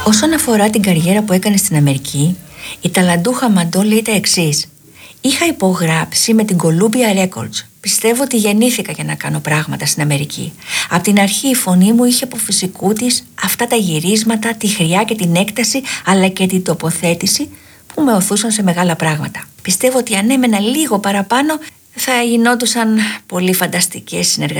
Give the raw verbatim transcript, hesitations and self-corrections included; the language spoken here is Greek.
Όσον αφορά την καριέρα που έκανε στην Αμερική, η ταλαντούχα Μαντό λέει τα εξής: είχα υπογράψει με την Columbia Records. Πιστεύω ότι γεννήθηκα για να κάνω πράγματα στην Αμερική. Απ' την αρχή η φωνή μου είχε από φυσικού της αυτά τα γυρίσματα, τη χρειά και την έκταση, αλλά και την τοποθέτηση που με οθούσαν σε μεγάλα πράγματα. Πιστεύω ότι αν έμενα λίγο παραπάνω θα γινόντουσαν πολύ φανταστικές συνεργασίες.